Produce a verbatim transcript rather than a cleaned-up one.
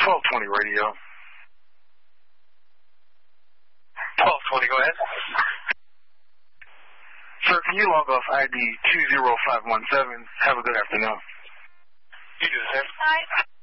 twelve twenty radio. twelve twenty, go ahead. Sir, can you log off I D two zero five one seven? Have a good afternoon. You do the same. Hi.